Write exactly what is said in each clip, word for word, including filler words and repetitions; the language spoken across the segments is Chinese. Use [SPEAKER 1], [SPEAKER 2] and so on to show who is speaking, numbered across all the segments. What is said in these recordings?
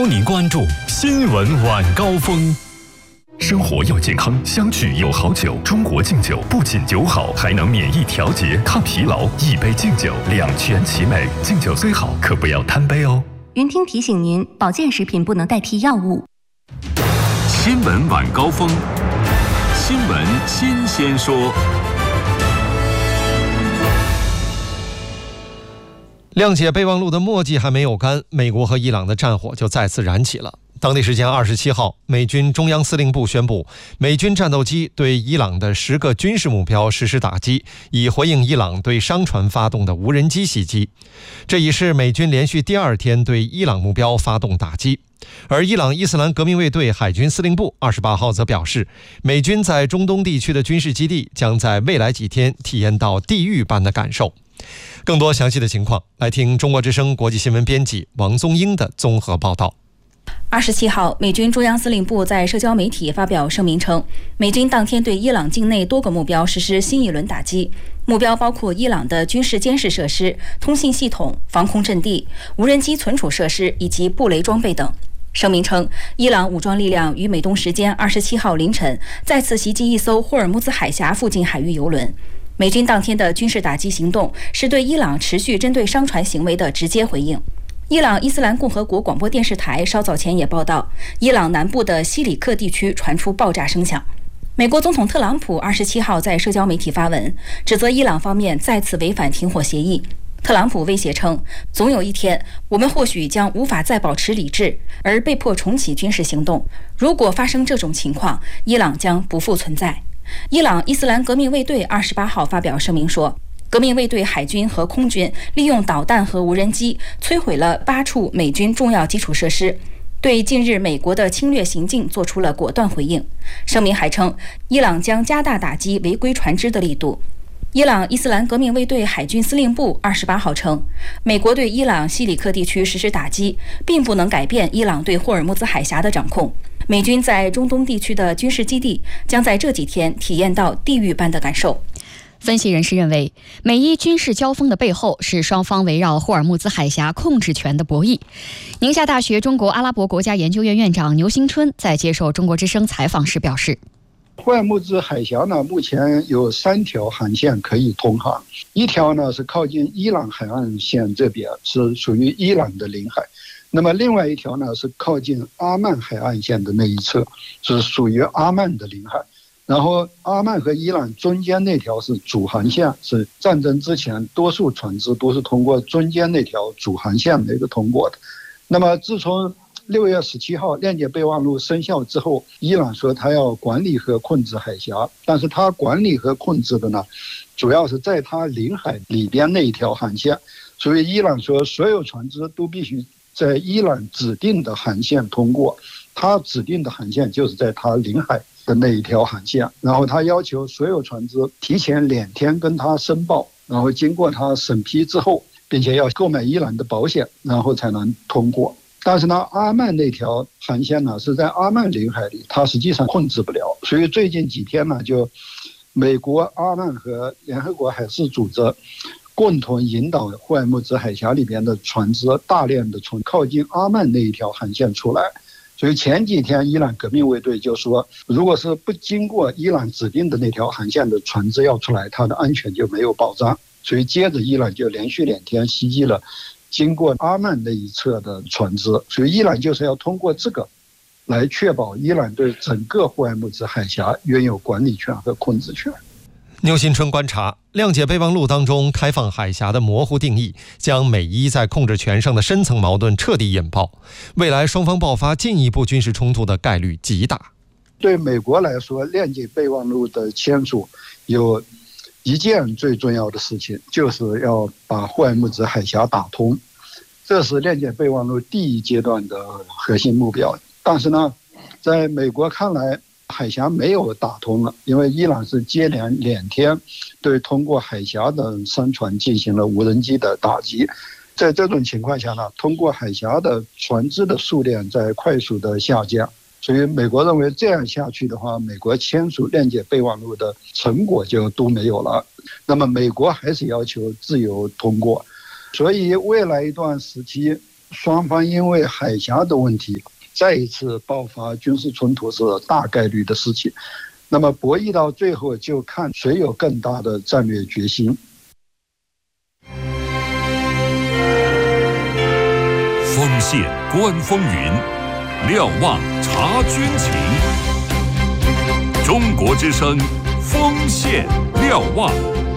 [SPEAKER 1] 您关注新闻晚高峰。生活要健康，相聚有好酒。中国敬酒不仅酒好，还能免疫调节、抗疲劳。一杯敬酒，两全其美。敬酒虽好，可不要贪杯哦。
[SPEAKER 2] 云听提醒您，保健食品不能代替药物。
[SPEAKER 1] 新闻晚高峰，新闻新鲜说。
[SPEAKER 3] 谅解备忘录的墨迹还没有干，美国和伊朗的战火就再次燃起了。当地时间二十七号，美军中央司令部宣布，美军战斗机对伊朗的十个军事目标实施打击，以回应伊朗对商船发动的无人机袭击。这已是美军连续第二天对伊朗目标发动打击。而伊朗伊斯兰革命卫队海军司令部二十八号则表示，美军在中东地区的军事基地将在未来几天体验到地狱般的感受。更多详细的情况，来听中国之声国际新闻编辑王宗英的综合报道。
[SPEAKER 4] 二十七号，美军中央司令部在社交媒体发表声明称，美军当天对伊朗境内多个目标实施新一轮打击，目标包括伊朗的军事监视设施、通信系统、防空阵地、无人机存储设施以及布雷装备等。声明称，伊朗武装力量于美东时间二十七号凌晨再次袭击一艘霍尔木兹海峡附近海域油轮。美军当天的军事打击行动是对伊朗持续针对商船行为的直接回应。伊朗伊斯兰共和国广播电视台稍早前也报道，伊朗南部的西里克地区传出爆炸声响。美国总统特朗普二十七号在社交媒体发文，指责伊朗方面再次违反停火协议。特朗普威胁称，总有一天我们或许将无法再保持理智，而被迫重启军事行动。如果发生这种情况，伊朗将不复存在。伊朗伊斯兰革命卫队二十八号发表声明说，革命卫队海军和空军利用导弹和无人机摧毁了八处美军重要基础设施，对近日美国的侵略行径做出了果断回应。声明还称，伊朗将加大打击违规船只的力度。伊朗伊斯兰革命卫队海军司令部二十八号称，美国对伊朗西里克地区实施打击，并不能改变伊朗对霍尔木兹海峡的掌控。美军在中东地区的军事基地将在这几天体验到地狱般的感受。
[SPEAKER 5] 分析人士认为，美伊军事交锋的背后是双方围绕霍尔木兹海峡控制权的博弈。宁夏大学中国阿拉伯国家研究院院长牛新春在接受中国之声采访时表示，
[SPEAKER 6] 霍尔木兹海峡呢，目前有三条航线可以通航，一条呢是靠近伊朗海岸线这边，是属于伊朗的领海。那么另外一条呢是靠近阿曼海岸线的那一侧，是属于阿曼的领海。然后阿曼和伊朗中间那条是主航线，是战争之前多数船只都是通过中间那条主航线那个通过的。那么自从六月十七号谅解备忘录生效之后，伊朗说他要管理和控制海峡，但是他管理和控制的呢，主要是在他领海里边那一条航线，所以伊朗说所有船只都必须在伊朗指定的航线通过，他指定的航线就是在他领海的那一条航线，然后他要求所有船只提前两天跟他申报，然后经过他审批之后，并且要购买伊朗的保险，然后才能通过。但是呢，阿曼那条航线呢是在阿曼领海里，它实际上控制不了，所以最近几天呢，就美国、阿曼和联合国海事组织共同引导霍尔木兹海峡里边的船只大量的从靠近阿曼那一条航线出来。所以前几天伊朗革命卫队就说，如果是不经过伊朗指定的那条航线的船只要出来，它的安全就没有保障。所以接着伊朗就连续两天袭击了经过阿曼那一侧的船只，所以伊朗就是要通过这个来确保伊朗对整个霍尔木兹海峡拥有管理权和控制权。
[SPEAKER 3] 牛新春观察，谅解备忘录当中开放海峡的模糊定义，将美伊在控制权上的深层矛盾彻底引爆，未来双方爆发进一步军事冲突的概率极大。
[SPEAKER 6] 对美国来说，谅解备忘录的签署有一件最重要的事情，就是要把霍尔木兹海峡打通，这是谅解备忘录第一阶段的核心目标。但是呢，在美国看来，海峡没有打通了，因为伊朗是接连两天对通过海峡的商船进行了无人机的打击。在这种情况下呢，通过海峡的船只的数量在快速的下降，所以美国认为这样下去的话，美国签署谅解备忘录的成果就都没有了。那么美国还是要求自由通过，所以未来一段时期双方因为海峡的问题再一次爆发军事冲突是大概率的事情。那么博弈到最后就看谁有更大的战略决心。
[SPEAKER 1] 锋线观风云，瞭望察军情。中国之声，锋线瞭望。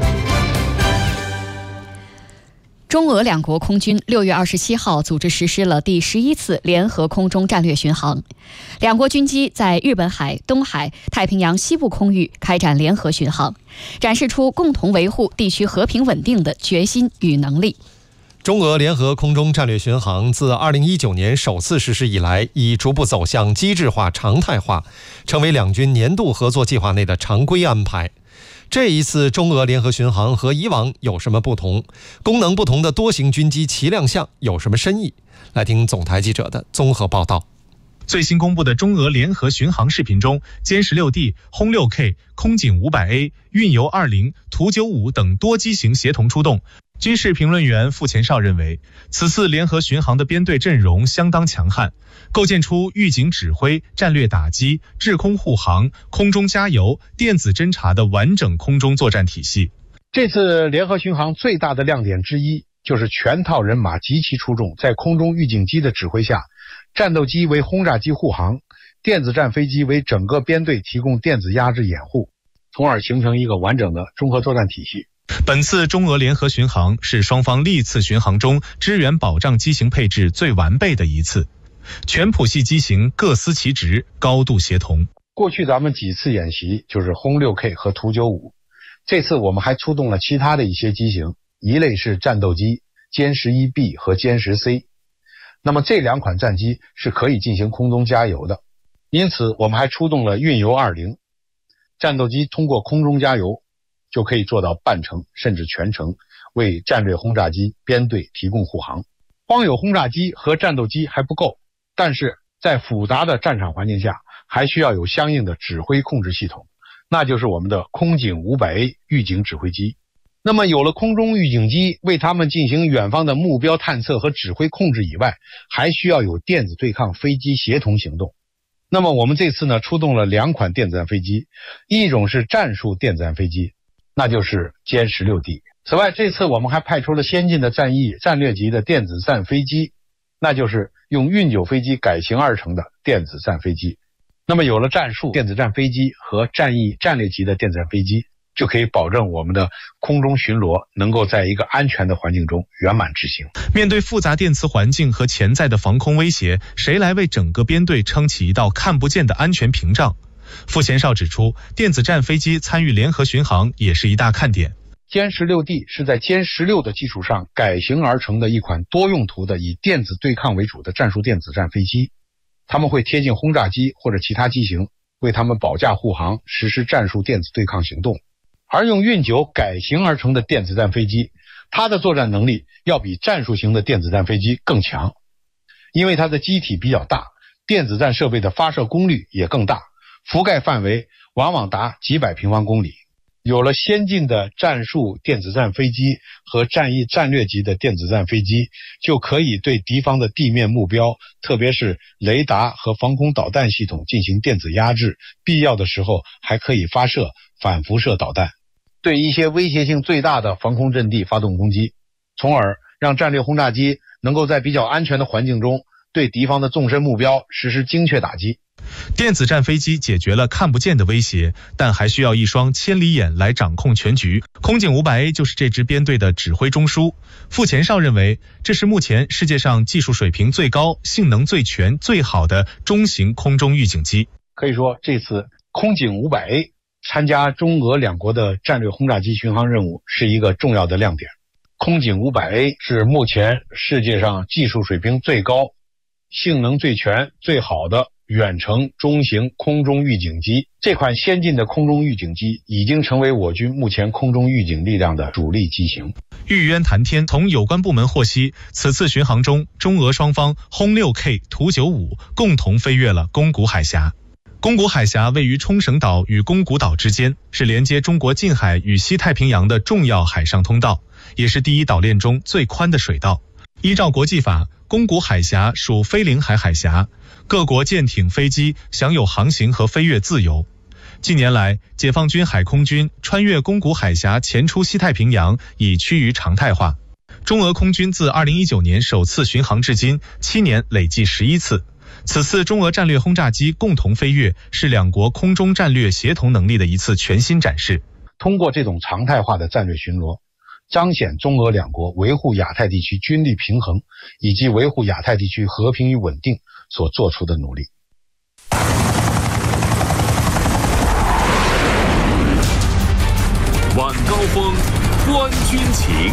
[SPEAKER 5] 中俄两国空军六月二十七号组织实施了第十一次联合空中战略巡航，两国军机在日本海、东海、太平洋西部空域开展联合巡航，展示出共同维护地区和平稳定的决心与能力。
[SPEAKER 3] 中俄联合空中战略巡航自二零一九年首次实施以来，已逐步走向机制化、常态化，成为两军年度合作计划内的常规安排。这一次中俄联合巡航和以往有什么不同？功能不同的多型军机齐亮相有什么深意？来听总台记者的综合报道。
[SPEAKER 7] 最新公布的中俄联合巡航视频中，歼十六 D、轰六 K、空警五百 A、运油二零、图九五等多机型协同出动。军事评论员傅前绍认为，此次联合巡航的编队阵容相当强悍，构建出预警指挥、战略打击、制空护航、空中加油、电子侦察的完整空中作战体系。
[SPEAKER 8] 这次联合巡航最大的亮点之一，就是全套人马集齐出众，在空中预警机的指挥下，战斗机为轰炸机护航，电子战飞机为整个编队提供电子压制掩护，从而形成一个完整的综合作战体系。
[SPEAKER 7] 本次中俄联合巡航是双方历次巡航中支援保障机型配置最完备的一次，全谱系机型各司其职，高度协同。
[SPEAKER 8] 过去咱们几次演习就是轰 六 K 和图九五，这次我们还出动了其他的一些机型，一类是战斗机歼十一 B 和歼十 C， 那么这两款战机是可以进行空中加油的，因此我们还出动了运油二零，战斗机通过空中加油就可以做到半程甚至全程为战略轰炸机编队提供护航。光有轰炸机和战斗机还不够，但是在复杂的战场环境下，还需要有相应的指挥控制系统，那就是我们的空警 五百 A 预警指挥机。那么有了空中预警机为他们进行远方的目标探测和指挥控制以外，还需要有电子对抗飞机协同行动。那么我们这次呢，出动了两款电子战飞机，一种是战术电子战飞机，那就是歼十六 D。 此外，这次我们还派出了先进的战役战略级的电子战飞机，那就是用运九飞机改型而成的电子战飞机。那么有了战术电子战飞机和战役战略级的电子战飞机，就可以保证我们的空中巡逻能够在一个安全的环境中圆满执行。
[SPEAKER 7] 面对复杂电磁环境和潜在的防空威胁，谁来为整个编队撑起一道看不见的安全屏障？傅前绍指出，电子战飞机参与联合巡航也是一大看点。
[SPEAKER 8] 歼十六 D 是在歼十六的基础上改型而成的一款多用途的以电子对抗为主的战术电子战飞机，他们会贴近轰炸机或者其他机型，为他们保驾护航，实施战术电子对抗行动。而用运九改型而成的电子战飞机，它的作战能力要比战术型的电子战飞机更强，因为它的机体比较大，电子战设备的发射功率也更大，覆盖范围往往达几百平方公里。有了先进的战术电子战飞机和战役战略级的电子战飞机，就可以对敌方的地面目标，特别是雷达和防空导弹系统进行电子压制，必要的时候还可以发射反辐射导弹，对一些威胁性最大的防空阵地发动攻击，从而让战略轰炸机能够在比较安全的环境中对敌方的纵深目标实施精确打击。
[SPEAKER 7] 电子战飞机解决了看不见的威胁，但还需要一双千里眼来掌控全局。空警 五百 A 就是这支编队的指挥中枢。傅前绍认为，这是目前世界上技术水平最高、性能最全、最好的中型空中预警机。
[SPEAKER 8] 可以说，这次空警 五百 A 参加中俄两国的战略轰炸机巡航任务是一个重要的亮点。空警 五百 A 是目前世界上技术水平最高、性能最全、最好的远程中型空中预警机。这款先进的空中预警机已经成为我军目前空中预警力量的主力机型。
[SPEAKER 7] 玉渊谈天从有关部门获悉，此次巡航中，中俄双方轰 六 K、图九五共同飞越了宫古海峡。宫古海峡位于冲绳岛与宫古岛之间，是连接中国近海与西太平洋的重要海上通道，也是第一岛链中最宽的水道。 依照国际法，宫古海峡属非领海海峡，各国舰艇、飞机享有航行和飞越自由。近年来，解放军海空军穿越宫古海峡前出西太平洋已趋于常态化。中俄空军自二零一九年首次巡航至今，七年累计十一次。此次中俄战略轰炸机共同飞跃，是两国空中战略协同能力的一次全新展示。
[SPEAKER 8] 通过这种常态化的战略巡逻，彰显中俄两国维护亚太地区军力平衡以及维护亚太地区和平与稳定所做出的努力。
[SPEAKER 1] 晚高峰，观军情。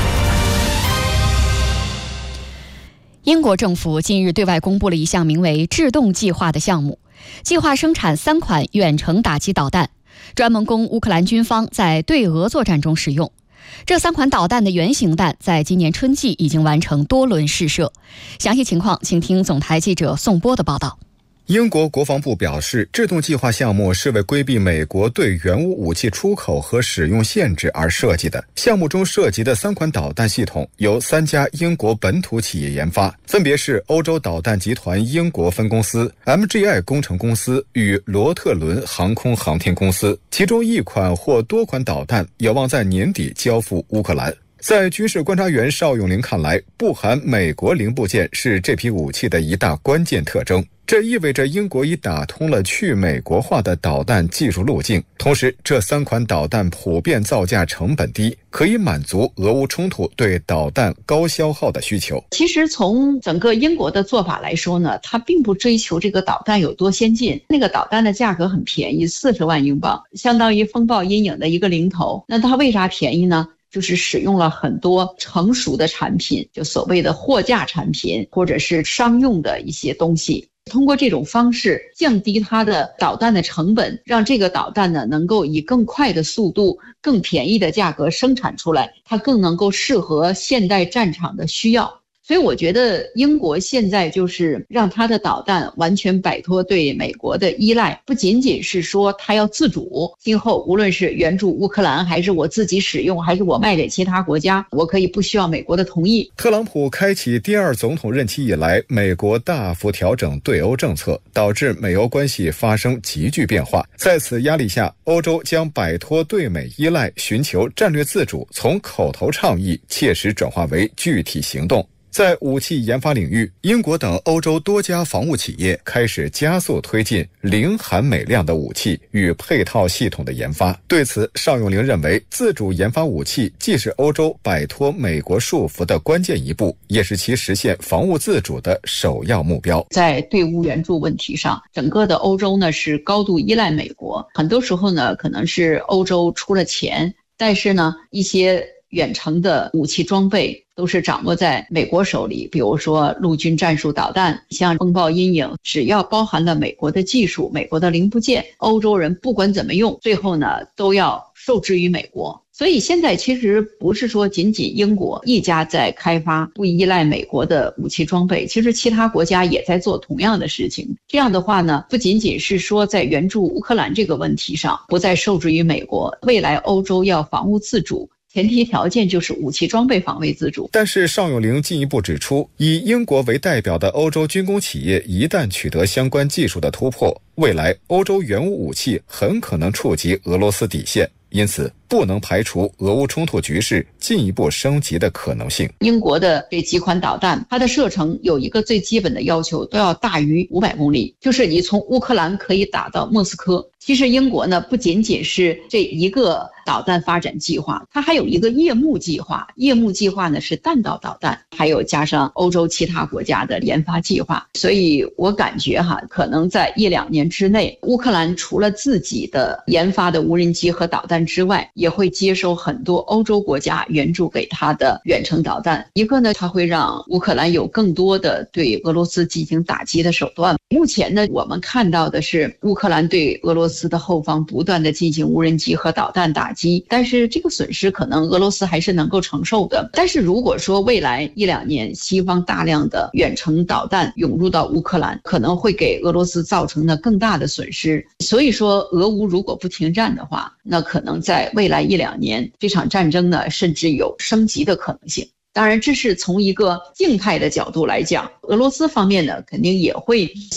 [SPEAKER 5] 英国政府近日对外公布了一项名为“制动计划”的项目，计划生产三款远程打击导弹，专门供乌克兰军方在对俄作战中使用。这三款导弹的原型弹在今年春季已经完成多轮试射。详细情况，请听总台记者宋波的报道。
[SPEAKER 9] 英国国防部表示，制动计划项目是为规避美国对援乌武器出口和使用限制而设计的。项目中涉及的三款导弹系统由三家英国本土企业研发，分别是欧洲导弹集团英国分公司、M G I 工程公司与罗特伦航空航天公司。其中一款或多款导弹有望在年底交付乌克兰。在军事观察员邵永林看来，不含美国零部件是这批武器的一大关键特征。这意味着英国已打通了去美国化的导弹技术路径，同时这三款导弹普遍造价成本低，可以满足俄乌冲突对导弹高消耗的需求。
[SPEAKER 10] 其实从整个英国的做法来说呢，它并不追求这个导弹有多先进，那个导弹的价格很便宜，四十万英镑，相当于风暴阴影的一个零头。那它为啥便宜呢？就是使用了很多成熟的产品，就所谓的货架产品或者是商用的一些东西，通过这种方式降低它的导弹的成本，让这个导弹呢能够以更快的速度、更便宜的价格生产出来，它更能够适合现代战场的需要。所以我觉得英国现在就是让它的导弹完全摆脱对美国的依赖，不仅仅是说它要自主，今后无论是援助乌克兰，还是我自己使用，还是我卖给其他国家，我可以不需要美国的同意。
[SPEAKER 9] 特朗普开启第二总统任期以来，美国大幅调整对欧政策，导致美欧关系发生急剧变化。在此压力下，欧洲将摆脱对美依赖，寻求战略自主，从口头倡议切实转化为具体行动。在武器研发领域，英国等欧洲多家防务企业开始加速推进零含美量的武器与配套系统的研发。对此，邵永龄认为，自主研发武器既是欧洲摆脱美国束缚的关键一步，也是其实现防务自主的首要目标。
[SPEAKER 10] 在对乌援助问题上，整个的欧洲呢是高度依赖美国，很多时候呢可能是欧洲出了钱，但是呢一些远程的武器装备都是掌握在美国手里，比如说陆军战术导弹，像风暴阴影，只要包含了美国的技术、美国的零部件，欧洲人不管怎么用，最后呢都要受制于美国。所以现在其实不是说仅仅英国一家在开发不依赖美国的武器装备，其实其他国家也在做同样的事情。这样的话呢，不仅仅是说在援助乌克兰这个问题上不再受制于美国，未来欧洲要防务自主，前提条件就是武器装备防卫自主。
[SPEAKER 9] 但是邵永龄进一步指出，以英国为代表的欧洲军工企业一旦取得相关技术的突破，未来欧洲援乌武器很可能触及俄罗斯底线，因此不能排除俄乌冲突局势进一步升级的可能性。
[SPEAKER 10] 英国的这几款导弹，它的射程有一个最基本的要求，都要大于五百公里，就是你从乌克兰可以打到莫斯科。其实英国呢，不仅仅是这一个导弹发展计划，它还有一个夜幕计划。夜幕计划呢是弹道导弹，还有加上欧洲其他国家的研发计划。所以我感觉哈，可能在一两年之内，乌克兰除了自己的研发的无人机和导弹之外，也会接收很多欧洲国家援助给它的远程导弹。一个呢，它会让乌克兰有更多的对俄罗斯进行打击的手段。目前呢，我们看到的是乌克兰对俄罗斯的后方不断的进行无人机和导弹打击，但是这个损失可能俄罗斯还是能够承受的。但是如果说未来一两年西方大量的远程导弹涌入到乌克兰，可能会给俄罗斯造成的更大的损失。所以说俄乌如果不停战的话，那可能在未来一两年这场战争呢，甚至有升级的可能性。 当然，这是从一个静态的角度来讲，俄罗斯方面呢，肯定也会